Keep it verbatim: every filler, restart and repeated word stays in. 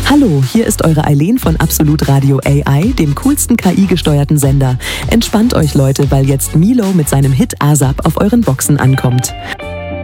Hallo, hier ist eure Eileen von Absolut Radio A I, dem coolsten K I-gesteuerten Sender. Entspannt euch, Leute, weil jetzt Milo mit seinem Hit ASAP auf euren Boxen ankommt.